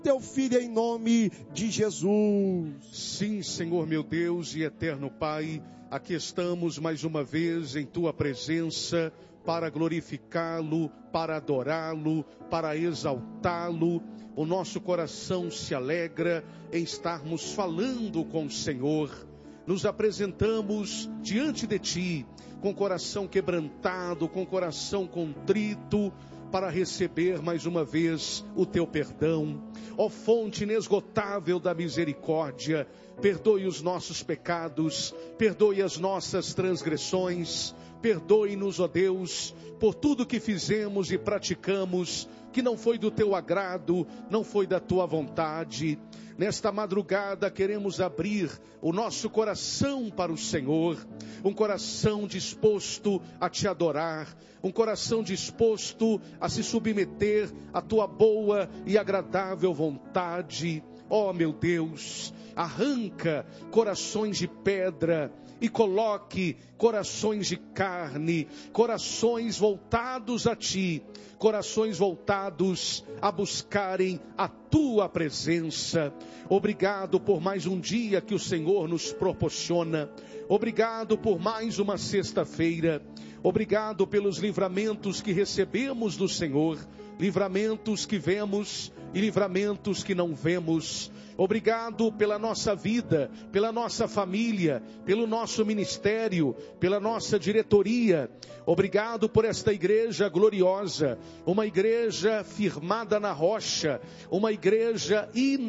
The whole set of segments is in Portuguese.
teu filho em nome de Jesus. Sim, Senhor meu Deus e eterno Pai, aqui estamos mais uma vez em tua presença para glorificá-lo, para adorá-lo, para exaltá-lo. O nosso coração se alegra em estarmos falando com o Senhor. Nos apresentamos diante de ti com coração quebrantado, com coração contrito, para receber mais uma vez o teu perdão. Ó fonte inesgotável da misericórdia, perdoe os nossos pecados, perdoe as nossas transgressões, perdoe-nos, ó Deus, por tudo que fizemos e praticamos, que não foi do teu agrado, não foi da tua vontade. Nesta madrugada queremos abrir o nosso coração para o Senhor, um coração disposto a te adorar, um coração disposto a se submeter à tua boa e agradável vontade. Ó meu Deus, arranca corações de pedra e coloque corações de carne, corações voltados a ti, corações voltados a buscarem a tua presença. Obrigado por mais um dia que o Senhor nos proporciona. Obrigado por mais uma sexta-feira. Obrigado pelos livramentos que recebemos do Senhor, livramentos que vemos e livramentos que não vemos. Obrigado pela nossa vida, pela nossa família, pelo nosso ministério, pela nossa diretoria. Obrigado por esta igreja gloriosa, uma igreja firmada na rocha, uma igreja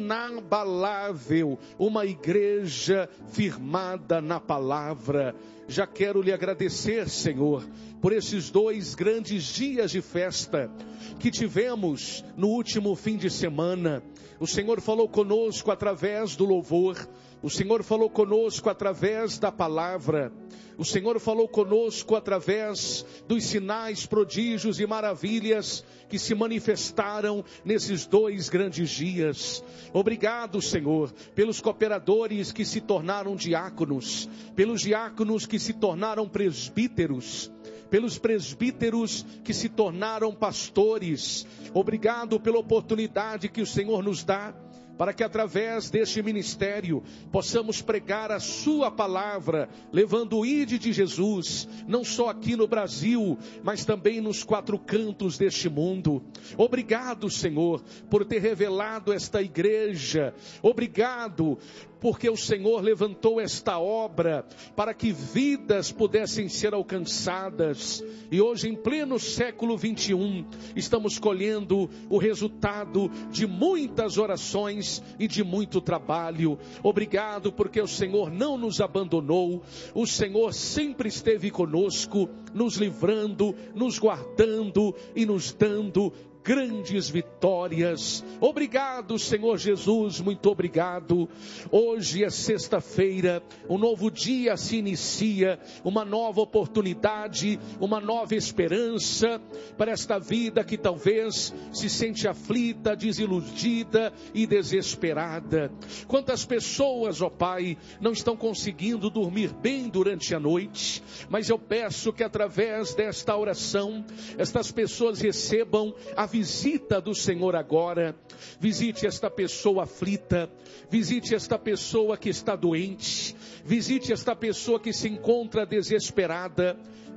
inabalável, uma igreja firmada na palavra. Já quero lhe agradecer, Senhor, por esses 2 grandes dias de festa que tivemos no último fim de semana. O Senhor falou conosco através do louvor, o Senhor falou conosco através da palavra, o Senhor falou conosco através dos sinais, prodígios e maravilhas que se manifestaram nesses 2 grandes dias. Obrigado, Senhor, pelos cooperadores que se tornaram diáconos, pelos diáconos que se tornaram presbíteros, pelos presbíteros que se tornaram pastores. Obrigado pela oportunidade que o Senhor nos dá, para que através deste ministério possamos pregar a sua palavra, levando o ID de Jesus, não só aqui no Brasil, mas também nos 4 cantos deste mundo. Obrigado, Senhor, por ter revelado esta igreja. Obrigado porque o Senhor levantou esta obra para que vidas pudessem ser alcançadas. E hoje, em pleno século 21, estamos colhendo o resultado de muitas orações e de muito trabalho. Obrigado porque o Senhor não nos abandonou. O Senhor sempre esteve conosco, nos livrando, nos guardando e nos dando grandes vitórias. Obrigado, Senhor Jesus, muito obrigado. Hoje é sexta-feira, um novo dia se inicia, uma nova oportunidade, uma nova esperança para esta vida que talvez se sente aflita, desiludida e desesperada. Quantas pessoas, ó Pai, não estão conseguindo dormir bem durante a noite, mas eu peço que através desta oração, estas pessoas recebam a visita do Senhor agora. Visite esta pessoa aflita, visite esta pessoa que está doente, visite esta pessoa que se encontra desesperada,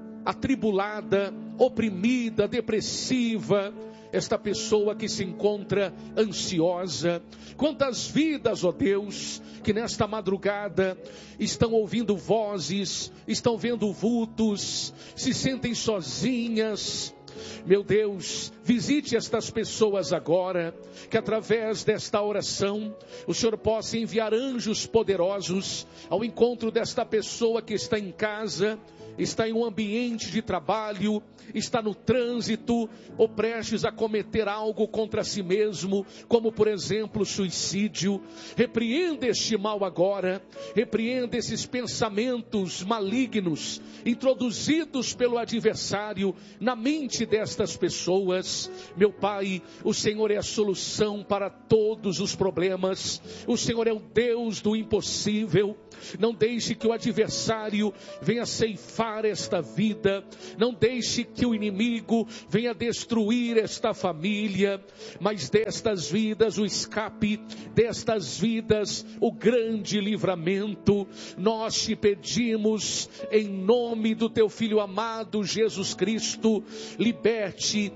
atribulada, oprimida, depressiva, esta pessoa que se encontra ansiosa. Quantas vidas, ó Deus, que nesta madrugada estão ouvindo vozes, estão vendo vultos, se sentem sozinhas. Meu Deus, visite estas pessoas agora, que através desta oração, o Senhor possa enviar anjos poderosos ao encontro desta pessoa que está em casa, está em um ambiente de trabalho, está no trânsito, ou prestes a cometer algo contra si mesmo, como por exemplo suicídio. Repreenda este mal agora, repreenda esses pensamentos malignos, introduzidos pelo adversário na mente destas pessoas. Meu Pai, o Senhor é a solução para todos os problemas. O Senhor é o Deus do impossível. Não deixe que o adversário venha ceifar esta vida. Não deixe que o inimigo venha destruir esta família. Mas destas vidas o escape, destas vidas o grande livramento. Nós te pedimos em nome do teu Filho amado Jesus Cristo, liberte,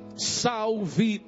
salve,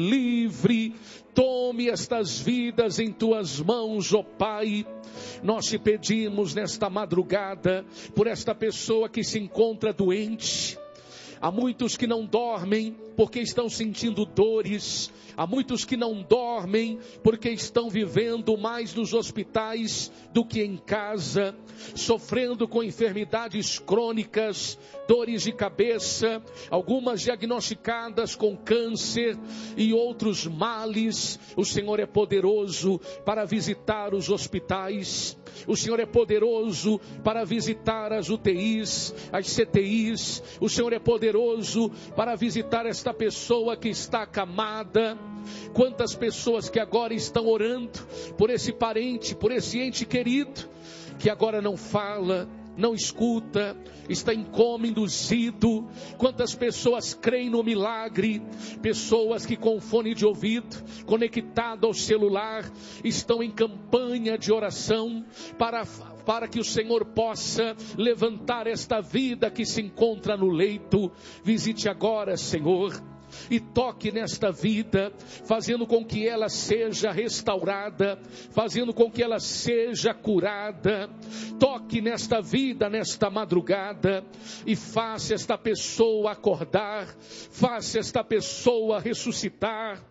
livre, tome estas vidas em tuas mãos, ó Pai. Nós te pedimos nesta madrugada por esta pessoa que se encontra doente. Há muitos que não dormem porque estão sentindo dores. Há muitos que não dormem porque estão vivendo mais nos hospitais do que em casa, sofrendo com enfermidades crônicas, dores de cabeça, algumas diagnosticadas com câncer e outros males. O Senhor é poderoso para visitar os hospitais. O Senhor é poderoso para visitar as UTIs, as CTIs. O Senhor é poderoso para visitar esta pessoa que está acamada. Quantas pessoas que agora estão orando por esse parente, por esse ente querido, que agora não fala, não escuta, está em coma induzido. Quantas pessoas creem no milagre? Pessoas que com fone de ouvido, conectado ao celular, estão em campanha de oração para que o Senhor possa levantar esta vida que se encontra no leito. Visite agora, Senhor, e toque nesta vida, fazendo com que ela seja restaurada, fazendo com que ela seja curada. Toque nesta vida, nesta madrugada, e faça esta pessoa acordar, faça esta pessoa ressuscitar.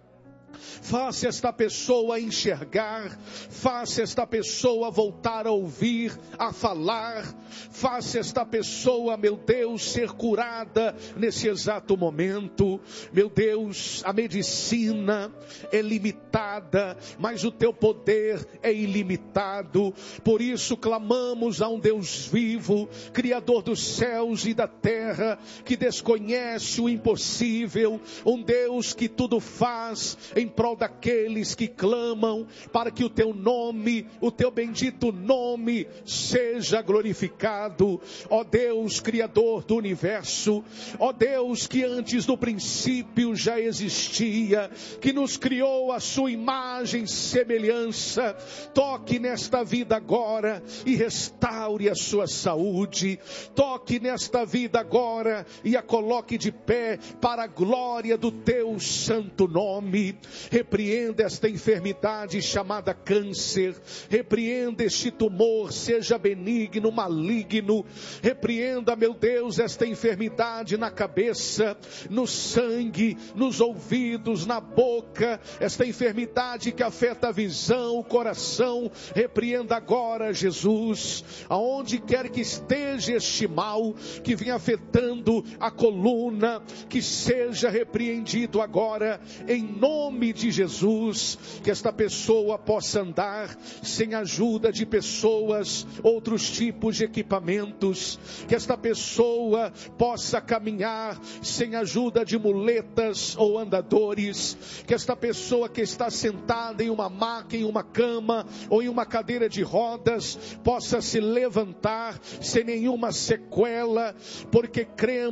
Faça esta pessoa enxergar, faça esta pessoa voltar a ouvir, a falar, faça esta pessoa, meu Deus, ser curada nesse exato momento. Meu Deus, a medicina é limitada, mas o teu poder é ilimitado. Por isso clamamos a um Deus vivo, Criador dos céus e da terra, que desconhece o impossível, um Deus que tudo faz em prol daqueles que clamam, para que o teu nome, o teu bendito nome seja glorificado. Ó Deus, Criador do universo, ó Deus que antes do princípio já existia, que nos criou a sua imagem e semelhança, toque nesta vida agora e restaure a sua saúde. Toque nesta vida agora e a coloque de pé para a glória do teu santo nome. Repreenda esta enfermidade chamada câncer. Repreenda este tumor, seja benigno, maligno. Repreenda, meu Deus, esta enfermidade na cabeça, no sangue, nos ouvidos, na boca. Esta enfermidade que afeta a visão, o coração. Repreenda agora, Jesus. Aonde quer que esteja este mal que vem afetando a coluna, que seja repreendido agora, em nome de Jesus. Que esta pessoa possa andar sem ajuda de pessoas, outros tipos de equipamentos. Que esta pessoa possa caminhar sem ajuda de muletas ou andadores. Que esta pessoa que está sentada em uma maca, em uma cama ou em uma cadeira de rodas, possa se levantar sem nenhuma sequela, porque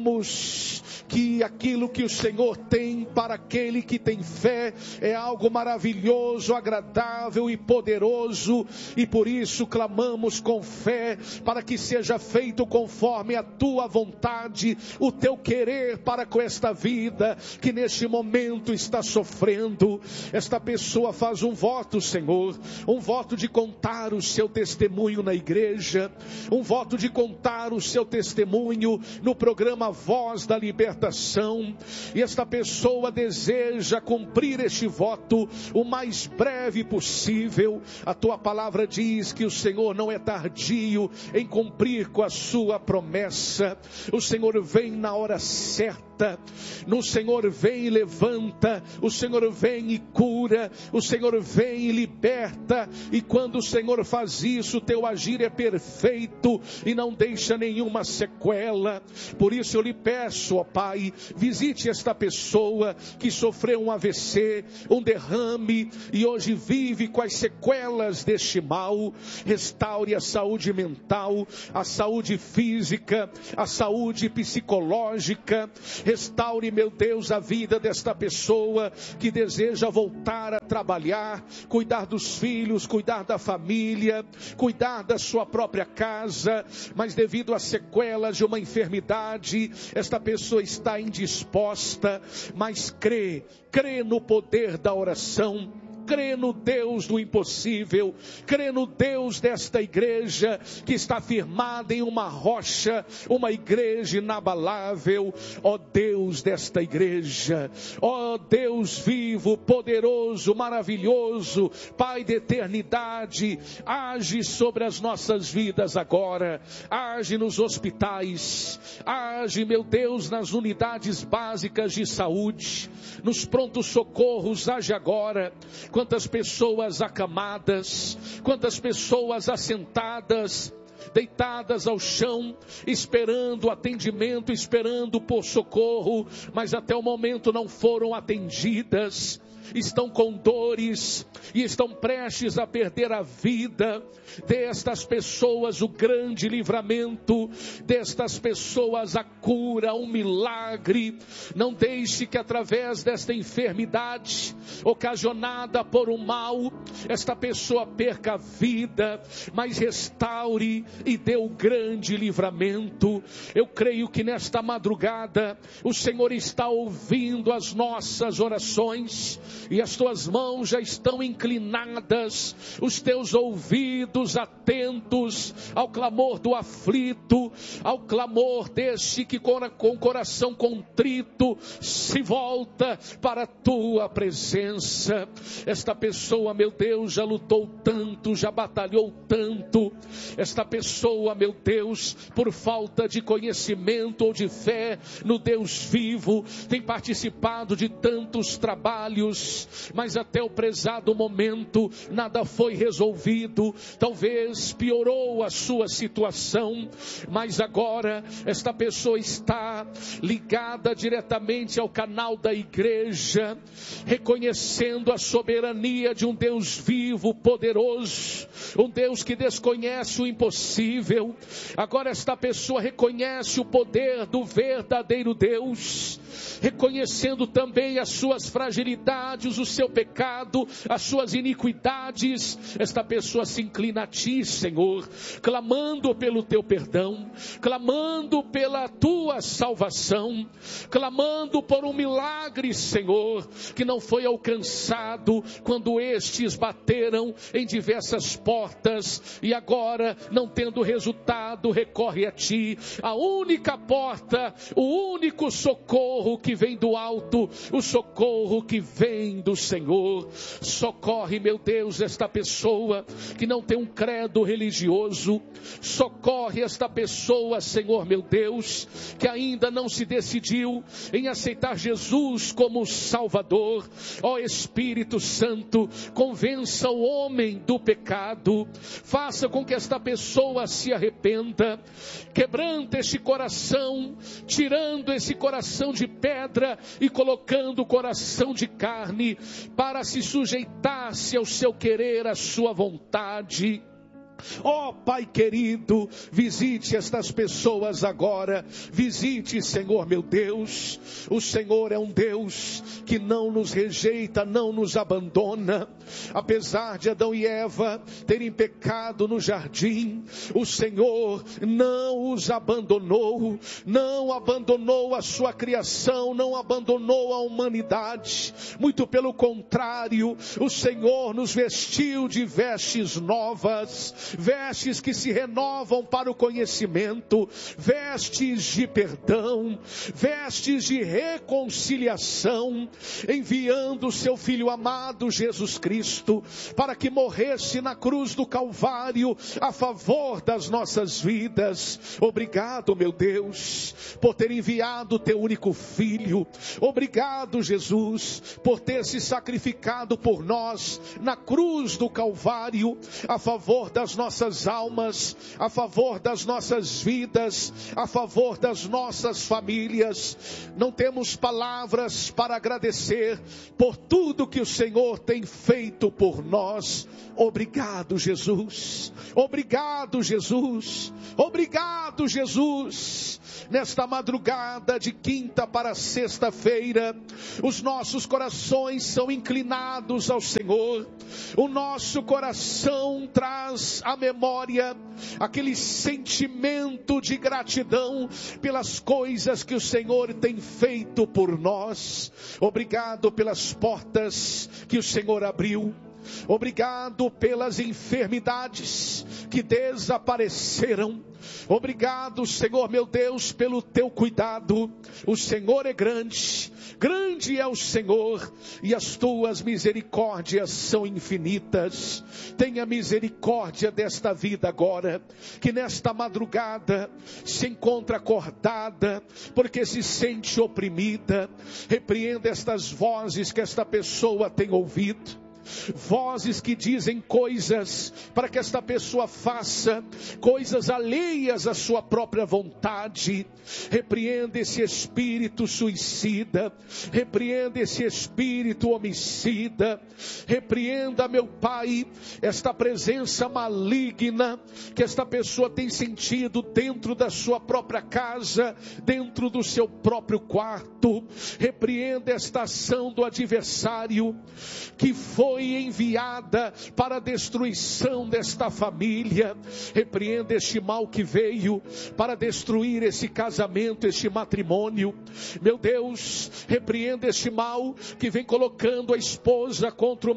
cremos que aquilo que o Senhor tem para aquele que tem fé é algo maravilhoso, agradável e poderoso, e por isso clamamos com fé para que seja feito conforme a tua vontade, o teu querer para com esta vida que neste momento está sofrendo. Esta pessoa faz um voto, Senhor, um voto de contar o seu testemunho na igreja, um voto de contar o seu testemunho no programa Voz da Libertação, e esta pessoa deseja cumprir este voto o mais breve possível. A tua palavra diz que o Senhor não é tardio em cumprir com a sua promessa. O Senhor vem na hora certa. No Senhor vem e levanta, o Senhor vem e cura, o Senhor vem e liberta, e quando o Senhor faz isso, teu agir é perfeito e não deixa nenhuma sequela. Por isso eu lhe peço, ó Pai, visite esta pessoa que sofreu um AVC, um derrame, e hoje vive com as sequelas deste mal. Restaure a saúde mental, a saúde física, a saúde psicológica. Restaure, meu Deus, a vida desta pessoa que deseja voltar a trabalhar, cuidar dos filhos, cuidar da família, cuidar da sua própria casa, mas devido às sequelas de uma enfermidade, esta pessoa está indisposta, mas crê no poder da oração. Crê no Deus do impossível, crê no Deus desta igreja que está firmada em uma rocha, uma igreja inabalável. Ó Deus desta igreja, ó Deus vivo, poderoso, maravilhoso, Pai da eternidade, age sobre as nossas vidas agora, age nos hospitais, age, meu Deus, nas unidades básicas de saúde, nos prontos socorros, age agora. Quantas pessoas acamadas, quantas pessoas assentadas, deitadas ao chão, esperando atendimento, esperando por socorro, mas até o momento não foram atendidas. Estão com dores e estão prestes a perder a vida. Destas pessoas o grande livramento, destas pessoas a cura, um milagre. Não deixe que através desta enfermidade ocasionada por um mal, esta pessoa perca a vida, mas restaure e dê o grande livramento. Eu creio que nesta madrugada o Senhor está ouvindo as nossas orações, e as tuas mãos já estão inclinadas, os teus ouvidos atentos ao clamor do aflito, ao clamor deste que com coração contrito se volta para a tua presença. Esta pessoa, meu Deus, já lutou tanto, já batalhou tanto. Esta pessoa, meu Deus, por falta de conhecimento ou de fé no Deus vivo, tem participado de tantos trabalhos, mas até o prezado momento nada foi resolvido. Talvez piorou a sua situação, mas agora esta pessoa está ligada diretamente ao canal da igreja, reconhecendo a soberania de um Deus vivo, poderoso, um Deus que desconhece o impossível. Agora esta pessoa reconhece o poder do verdadeiro Deus, reconhecendo também as suas fragilidades, o seu pecado, as suas iniquidades. Esta pessoa se inclina a ti, Senhor, clamando pelo teu perdão, clamando pela tua salvação, clamando por um milagre, Senhor, que não foi alcançado quando estes bateram em diversas portas, e agora, não tendo resultado, recorre a ti, a única porta, o único socorro que vem do alto, o socorro que vem do Senhor. Socorre, meu Deus, esta pessoa que não tem um credo religioso. Socorre esta pessoa, Senhor, meu Deus, que ainda não se decidiu em aceitar Jesus como Salvador. Ó Espírito Santo, convença o homem do pecado, faça com que esta pessoa se arrependa, quebranta este coração, tirando esse coração de pedra e colocando o coração de carne, para se sujeitar-se ao seu querer, à sua vontade. Ó Pai querido, visite estas pessoas agora, visite, Senhor meu Deus. O Senhor é um Deus que não nos rejeita, não nos abandona. Apesar de Adão e Eva terem pecado no jardim, o Senhor não os abandonou, não abandonou a sua criação, não abandonou a humanidade. Muito pelo contrário, o Senhor nos vestiu de vestes novas, vestes que se renovam para o conhecimento, vestes de perdão, vestes de reconciliação, enviando o seu Filho amado Jesus Cristo, para que morresse na cruz do Calvário, a favor das nossas vidas. Obrigado, meu Deus, por ter enviado o teu único Filho. Obrigado, Jesus, por ter se sacrificado por nós na cruz do Calvário, a favor das nossas almas, a favor das nossas vidas, a favor das nossas famílias. Não temos palavras para agradecer por tudo que o Senhor tem feito por nós. Obrigado, Jesus. Obrigado, Jesus. Obrigado, Jesus. Nesta madrugada de quinta para sexta-feira, os nossos corações são inclinados ao Senhor. O nosso coração traz à memória aquele sentimento de gratidão pelas coisas que o Senhor tem feito por nós. Obrigado pelas portas que o Senhor abriu. Obrigado pelas enfermidades que desapareceram. Obrigado, Senhor meu Deus, pelo teu cuidado. O Senhor é grande, grande é o Senhor, e as tuas misericórdias são infinitas. Tenha misericórdia desta vida agora, que nesta madrugada se encontra acordada, porque se sente oprimida. Repreenda estas vozes que esta pessoa tem ouvido. Vozes que dizem coisas para que esta pessoa faça, coisas alheias à sua própria vontade. Repreenda esse espírito suicida, repreenda esse espírito homicida, repreenda, meu Pai, esta presença maligna que esta pessoa tem sentido dentro da sua própria casa, dentro do seu próprio quarto. Repreenda esta ação do adversário que foi enviada para a destruição desta família. Repreenda este mal que veio para destruir esse casamento, este matrimônio. Meu Deus, repreenda este mal que vem colocando a esposa contra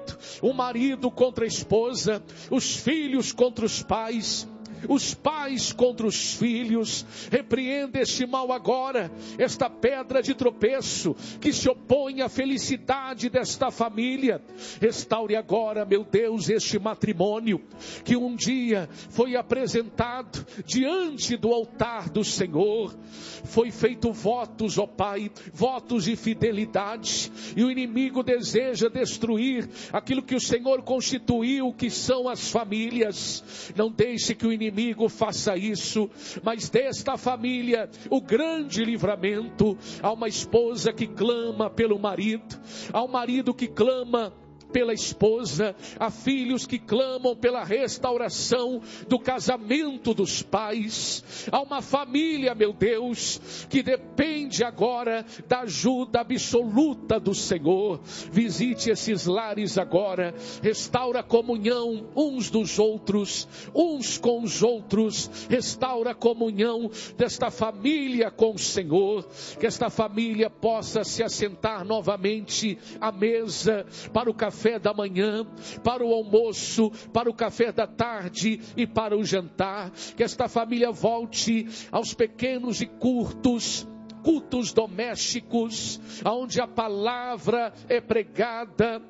o marido contra a esposa, os filhos contra os pais, os pais contra os filhos. Repreenda este mal agora, esta pedra de tropeço que se opõe à felicidade desta família. Restaure agora, meu Deus, este matrimônio que um dia foi apresentado diante do altar do Senhor. Foi feito votos, ó Pai, votos de fidelidade, e o inimigo deseja destruir aquilo que o Senhor constituiu, que são as famílias. Não deixe que o inimigo faça isso, mas desta família o grande livramento. Há uma esposa que clama pelo marido, há um marido que clama pela esposa, há filhos que clamam pela restauração do casamento dos pais. Há uma família, meu Deus, que depende agora da ajuda absoluta do Senhor. Visite esses lares agora, restaura a comunhão uns dos outros, uns com os outros, restaura a comunhão desta família com o Senhor, que esta família possa se assentar novamente à mesa para o café da manhã, para o almoço, para o café da tarde e para o jantar. Que esta família volte aos pequenos e curtos cultos domésticos, onde a palavra é pregada,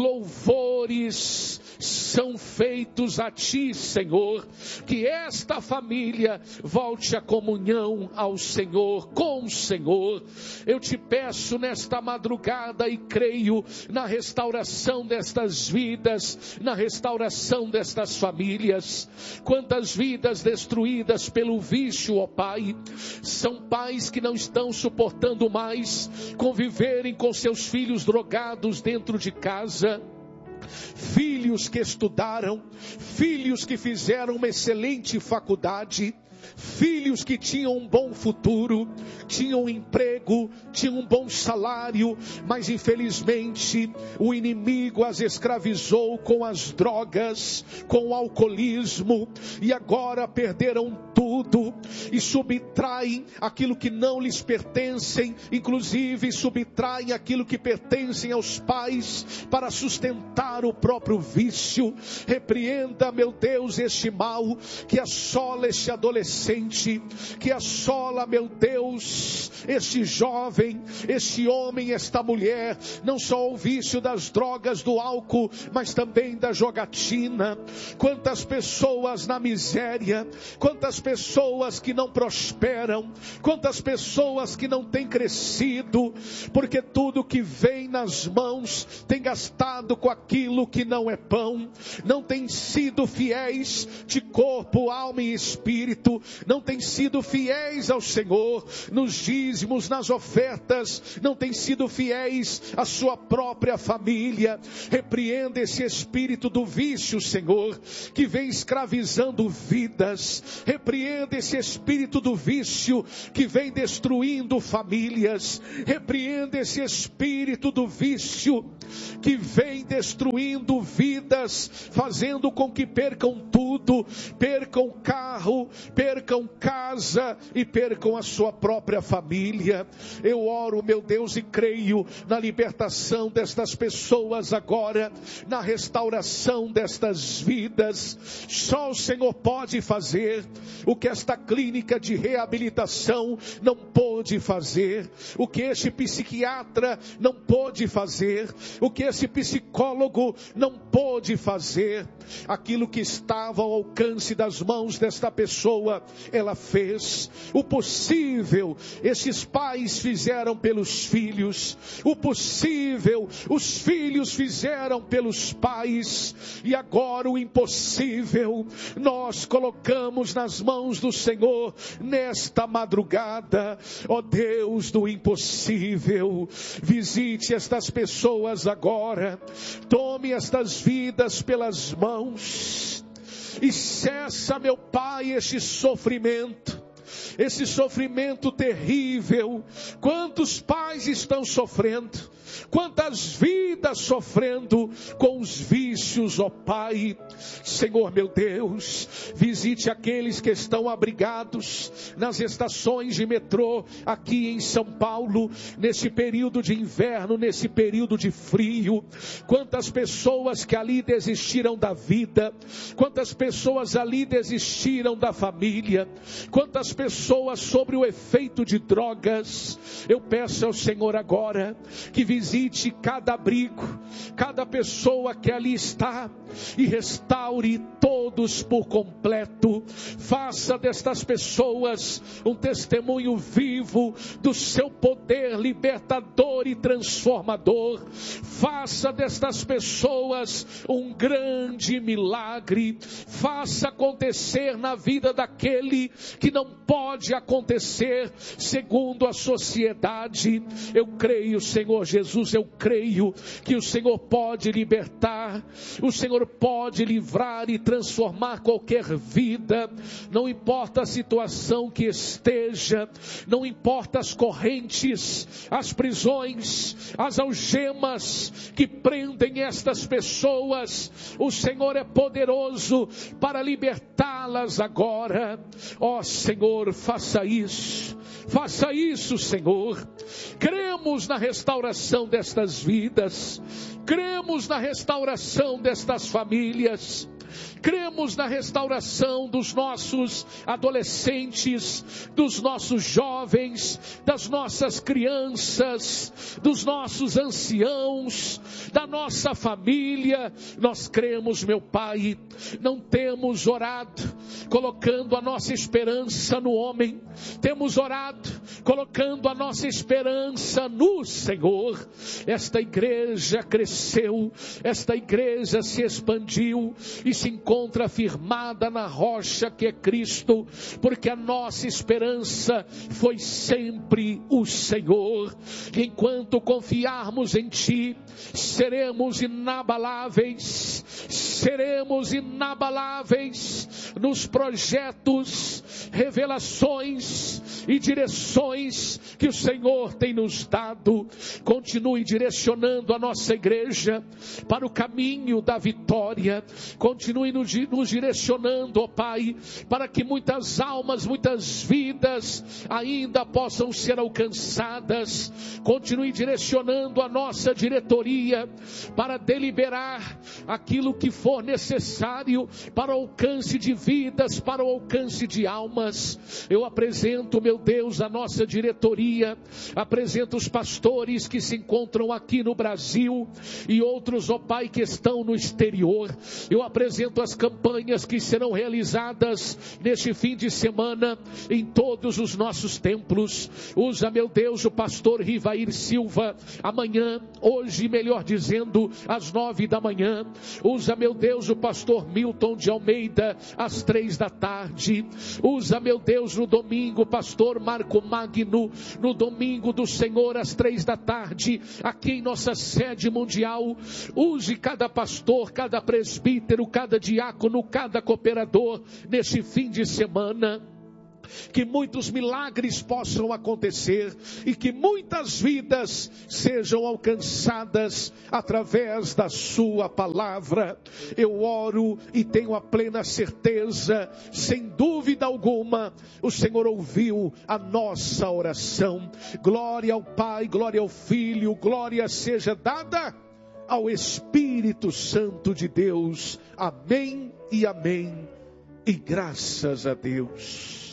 louvores são feitos a Ti, Senhor. Que esta família volte à comunhão ao Senhor, com o Senhor. Eu te peço nesta madrugada e creio na restauração destas vidas, na restauração destas famílias. Quantas vidas destruídas pelo vício, ó Pai. São pais que não estão suportando mais conviverem com seus filhos drogados dentro de casa. Filhos que estudaram, filhos que fizeram uma excelente faculdade, filhos que tinham um bom futuro, tinham um emprego, tinham um bom salário, mas infelizmente o inimigo as escravizou com as drogas, com o alcoolismo, e agora perderam tudo e subtraem aquilo que não lhes pertencem, inclusive subtraem aquilo que pertencem aos pais para sustentar o próprio vício. Repreenda, meu Deus, este mal que assola este adolescente, que assola, meu Deus, este jovem, este homem, esta mulher, não só o vício das drogas, do álcool, mas também da jogatina. Quantas pessoas na miséria, quantas pessoas que não prosperam, quantas pessoas que não têm crescido, porque tudo que vem nas mãos tem gastado com aquilo que não é pão, não tem sido fiéis de corpo, alma e espírito, não tem sido fiéis ao Senhor, nos dízimos, nas ofertas, não tem sido fiéis à sua própria família. Repreenda esse espírito do vício, Senhor, que vem escravizando vidas. Repreenda esse espírito do vício que vem destruindo famílias. Repreenda esse espírito do vício que vem destruindo vidas, fazendo com que percam tudo, percam carro, percam casa e percam a sua própria família. Eu oro, meu Deus, e creio na libertação destas pessoas agora, na restauração destas vidas. Só o Senhor pode fazer o que esta clínica de reabilitação não pôde fazer, o que este psiquiatra não pôde fazer, o que esse psicólogo não pôde fazer. Aquilo que estava ao alcance das mãos desta pessoa, ela fez. O possível, esses pais fizeram pelos filhos. O possível, os filhos fizeram pelos pais. E agora o impossível, nós colocamos nas mãos do Senhor nesta madrugada. Ó Deus do impossível, visite estas pessoas agora. Tome estas vidas pelas mãos e cessa, meu Pai, esse sofrimento terrível. Quantos pais estão sofrendo, quantas vidas sofrendo com os vícios, ó Pai. Senhor meu Deus, visite aqueles que estão abrigados nas estações de metrô aqui em São Paulo, nesse período de inverno, nesse período de frio. Quantas pessoas que ali desistiram da vida, quantas pessoas ali desistiram da família, quantas pessoas sobre o efeito de drogas. Eu peço ao Senhor agora que visite cada abrigo, cada pessoa que ali está e restaure todos por completo. Faça destas pessoas um testemunho vivo do seu poder libertador e transformador. Faça destas pessoas um grande milagre. Faça acontecer na vida daquele que não pode acontecer segundo a sociedade. Eu creio, Senhor Jesus, eu creio que o Senhor pode libertar, o Senhor pode livrar e transformar qualquer vida. Não importa a situação que esteja, não importa as correntes, as prisões, as algemas que prendem estas pessoas, o Senhor é poderoso para libertá-las agora. Ó Senhor, faça isso, Senhor. Cremos na restauração destas vidas, cremos na restauração destas famílias, cremos na restauração dos nossos adolescentes, dos nossos jovens, das nossas crianças, dos nossos anciãos, da nossa família. Nós cremos, meu Pai. Não temos orado colocando a nossa esperança no homem, temos orado colocando a nossa esperança no Senhor. Esta igreja cresceu, esta igreja se expandiu e se encontra firmada na rocha que é Cristo, porque a nossa esperança foi sempre o Senhor. E enquanto confiarmos em Ti, seremos inabaláveis, seremos seremos inabaláveis nos projetos, revelações e direções que o Senhor tem nos dado. Continue direcionando a nossa igreja para o caminho da vitória. Continue nos direcionando, ó Pai, para que muitas almas, muitas vidas ainda possam ser alcançadas. Continue direcionando a nossa diretoria para deliberar aquilo que for necessário para o alcance de vidas, para o alcance de almas. Eu apresento, meu Deus, a nossa diretoria, apresento os pastores que se encontram aqui no Brasil e outros, ó Pai, que estão no exterior. Eu apresento as campanhas que serão realizadas neste fim de semana em todos os nossos templos. Usa, meu Deus, o pastor Rivair Silva amanhã, hoje, melhor dizendo, às 9 da manhã. Usa, meu Deus, o pastor Milton de Almeida às 3 da tarde. Usa, meu Deus, no domingo, o pastor Marco Magno, no domingo do Senhor às 3 da tarde, aqui em nossa sede mundial. Use cada pastor, cada presbítero, cada diácono, cada cooperador neste fim de semana. Que muitos milagres possam acontecer e que muitas vidas sejam alcançadas através da sua palavra. Eu oro e tenho a plena certeza, sem dúvida alguma, o Senhor ouviu a nossa oração. Glória ao Pai, glória ao Filho, glória seja dada ao Espírito Santo de Deus. Amém e amém. E graças a Deus.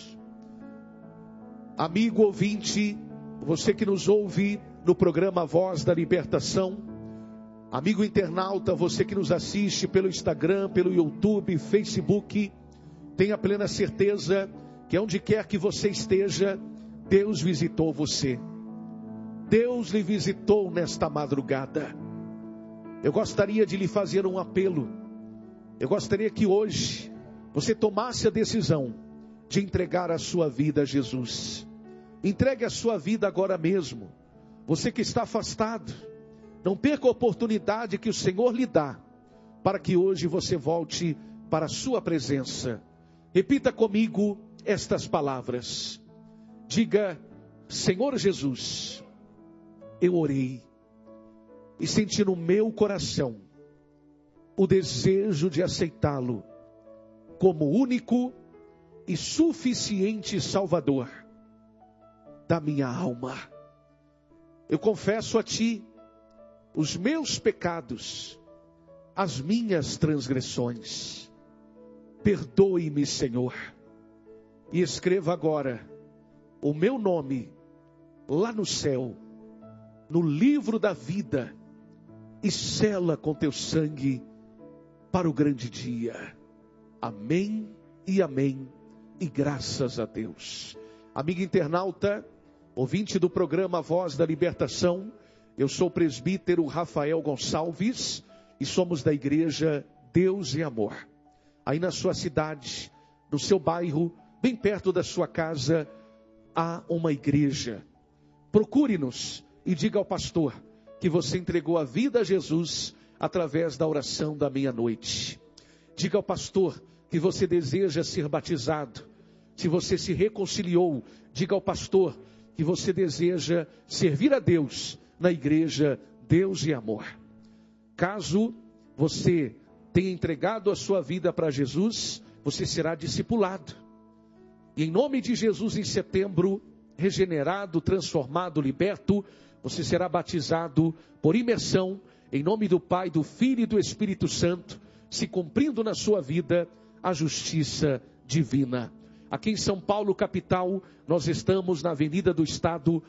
Amigo ouvinte, você que nos ouve no programa Voz da Libertação, amigo internauta, você que nos assiste pelo Instagram, pelo YouTube, Facebook, tenha plena certeza que onde quer que você esteja, Deus visitou você. Deus lhe visitou nesta madrugada. Eu gostaria de lhe fazer um apelo. Eu gostaria que hoje você tomasse a decisão de entregar a sua vida a Jesus. Entregue a sua vida agora mesmo. Você que está afastado, não perca a oportunidade que o Senhor lhe dá, para que hoje você volte para a sua presença. Repita comigo estas palavras. Diga: Senhor Jesus, eu orei e senti no meu coração o desejo de aceitá-lo como único e suficiente Salvador da minha alma. Eu confesso a Ti os meus pecados, as minhas transgressões. Perdoe-me, Senhor, e escreva agora o meu nome lá no céu, no livro da vida, e sela com Teu sangue para o grande dia. Amém e amém, e graças a Deus. Amigo internauta, ouvinte do programa Voz da Libertação, eu sou o presbítero Rafael Gonçalves e somos da igreja Deus e Amor. Aí na sua cidade, no seu bairro, bem perto da sua casa, há uma igreja. Procure-nos e diga ao pastor que você entregou a vida a Jesus através da oração da meia-noite. Diga ao pastor que você deseja ser batizado. Se você se reconciliou, diga ao pastor que você deseja servir a Deus na igreja Deus e Amor. Caso você tenha entregado a sua vida para Jesus, você será discipulado. E em nome de Jesus, em setembro, regenerado, transformado, liberto, você será batizado por imersão, em nome do Pai, do Filho e do Espírito Santo, se cumprindo na sua vida a justiça divina. Aqui em São Paulo, capital, nós estamos na Avenida do Estado,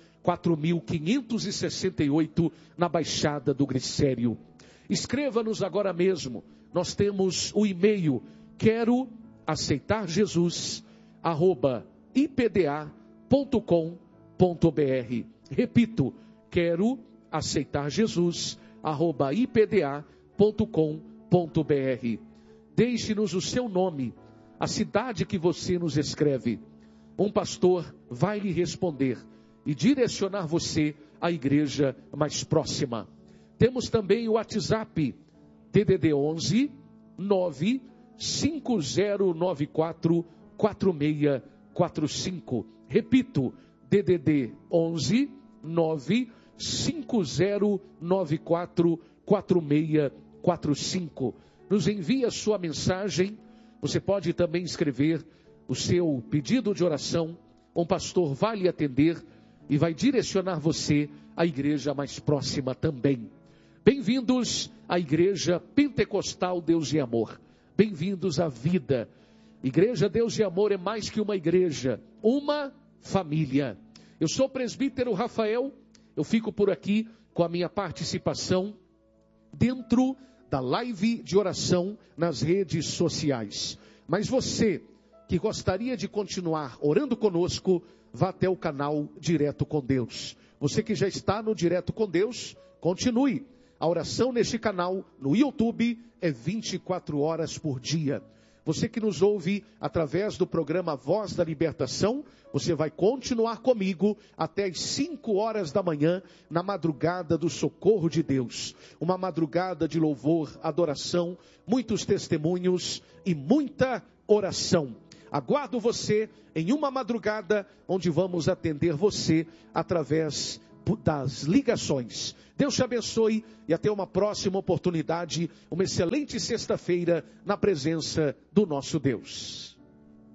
4.568, na Baixada do Glicério. Escreva-nos agora mesmo. Nós temos o e-mail, quero aceitar Jesus, @ipda.com.br. Repito, quero aceitar Jesus, @ipda.com.br. Deixe-nos o seu nome, a cidade que você nos escreve. Um pastor vai lhe responder e direcionar você à igreja mais próxima. Temos também o WhatsApp, DDD 11 95094-4645. Repito, DDD 11 95094-4645. Nos envie a sua mensagem. Você pode também escrever o seu pedido de oração. Um pastor vai lhe atender e vai direcionar você à igreja mais próxima também. Bem-vindos à Igreja Pentecostal Deus e Amor. Bem-vindos à vida. Igreja Deus e Amor é mais que uma igreja, uma família. Eu sou o presbítero Rafael, eu fico por aqui com a minha participação dentro da live de oração nas redes sociais. Mas você que gostaria de continuar orando conosco, vá até o canal Direto com Deus. Você que já está no Direto com Deus, continue. A oração neste canal, no YouTube, é 24 horas por dia. Você que nos ouve através do programa Voz da Libertação, você vai continuar comigo até as 5 horas da manhã, na madrugada do socorro de Deus. Uma madrugada de louvor, adoração, muitos testemunhos e muita oração. Aguardo você em uma madrugada onde vamos atender você através das ligações. Deus te abençoe e até uma próxima oportunidade. Uma excelente sexta-feira na presença do nosso Deus.